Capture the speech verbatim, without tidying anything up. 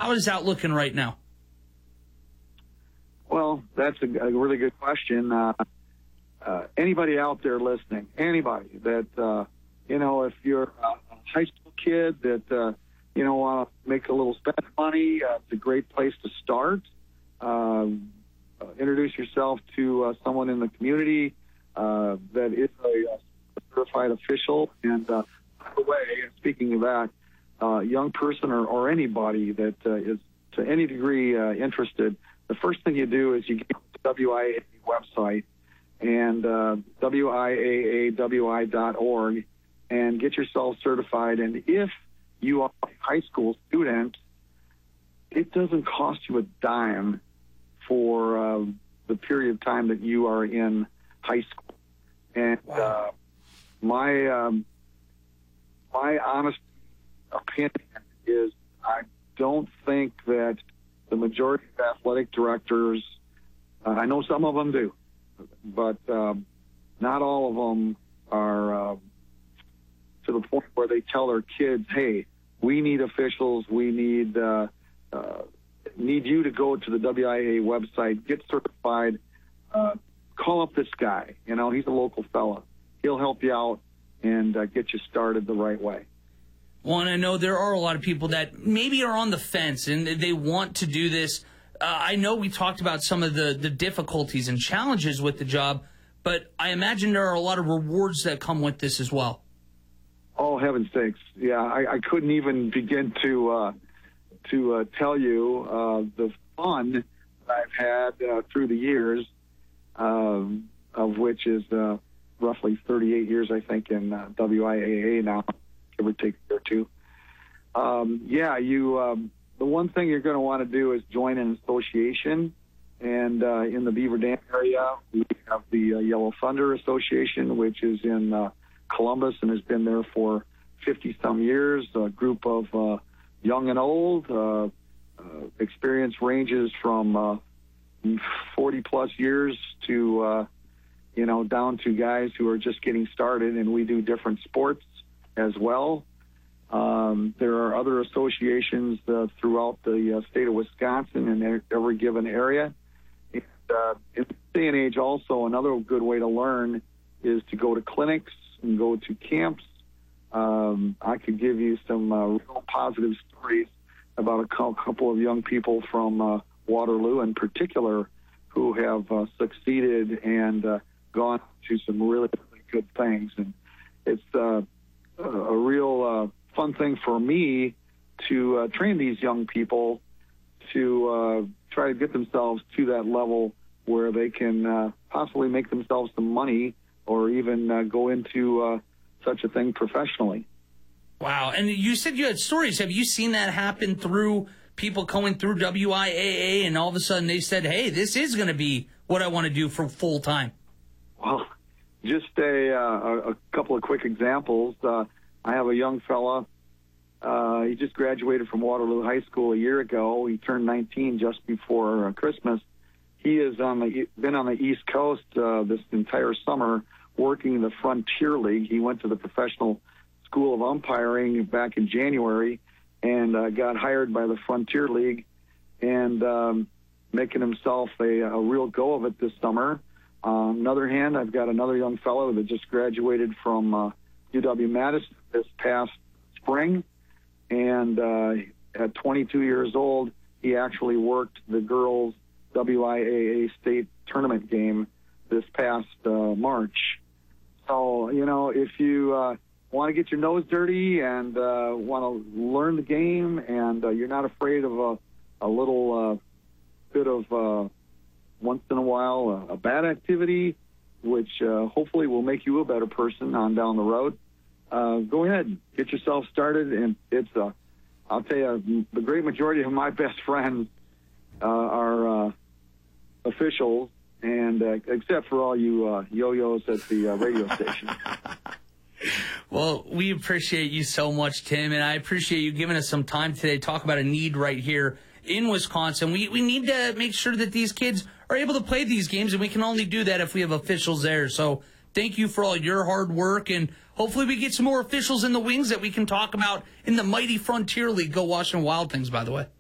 How is that looking right now? Well, that's a, a really good question. Uh, uh, anybody out there listening, anybody that, uh, you know, if you're a high school kid that, uh, you know, want to make a little spend money, uh, it's a great place to start. Um, uh, introduce yourself to uh, someone in the community uh, that is a, a certified official. And uh, by the way, speaking of that, uh, young person or, or anybody that uh, is to any degree uh, interested, the first thing you do is you get to the W I A A website and uh, W I A A W I dot org and get yourself certified. And if you are a high school student, it doesn't cost you a dime for uh, the period of time that you are in high school. And wow. uh, my um, my honest opinion is I don't think that the majority of athletic directors, uh, I know some of them do, but um, not all of them are uh, to the point where they tell their kids, hey, we need officials, we need uh, uh, need you to go to the W I A A website, get certified, uh, call up this guy. You know, he's a local fella. He'll help you out and uh, get you started the right way. Well, and I know there are a lot of people that maybe are on the fence and they want to do this. Uh, I know we talked about some of the, the difficulties and challenges with the job, but I imagine there are a lot of rewards that come with this as well. Oh, heaven's sakes. Yeah, I, I couldn't even begin to uh, to uh, tell you uh, the fun that I've had uh, through the years, um, of which is uh, roughly thirty-eight years, I think, in uh, W I A A now, give or take a year or two. Um, yeah, you. Um, the one thing you're going to want to do is join an association. And uh, in the Beaver Dam area, we have the uh, Yellow Thunder Association, which is in uh, Columbus and has been there for fifty-some years, a group of uh, young and old. Uh, uh, experience ranges from uh, forty-plus years to, uh, you know, down to guys who are just getting started, and we do different sports as well. Um, there are other associations uh, throughout the uh, state of Wisconsin in every given area. And, uh, in this day and age also, another good way to learn is to go to clinics and go to camps. Um, I could give you some uh, real positive stories about a couple of young people from uh, Waterloo in particular who have uh, succeeded and uh, gone to some really, really good things. And it's uh, a real uh, fun thing for me to uh, train these young people to uh, try to get themselves to that level where they can uh, possibly make themselves some money or even uh, go into uh, such a thing professionally. Wow. And you said you had stories. Have you seen that happen through people going through W I A A and all of a sudden they said, hey, this is going to be what I want to do for full time? Well, just a, uh, a couple of quick examples. Uh, I have a young fella. Uh, he just graduated from Waterloo High School a year ago. He turned nineteen just before uh, Christmas. He has on the, been on the East Coast uh, this entire summer working in the Frontier League. He went to the Professional School of Umpiring back in January and uh, got hired by the Frontier League and um, making himself a, a real go of it this summer. Uh, on the other hand, I've got another young fellow that just graduated from uh, U W-Madison this past spring, and uh, at twenty-two years old, he actually worked the girls' W I A A state tournament game this past uh, March. So, you know, if you uh, want to get your nose dirty and uh, want to learn the game and uh, you're not afraid of a, a little uh, bit of uh, once in a while a, a bad activity, which uh, hopefully will make you a better person on down the road, uh, go ahead, get yourself started. And it's, uh, I'll tell you, the great majority of my best friends uh, are uh, officials, and uh, except for all you uh, yo-yos at the uh, radio station. Well, we appreciate you so much, Tim, and I appreciate you giving us some time today to talk about a need right here in Wisconsin. We we need to make sure that these kids are able to play these games, and we can only do that if we have officials there. So thank you for all your hard work, and hopefully we get some more officials in the wings that we can talk about in the mighty Frontier League. Go Washington Wild Things, by the way.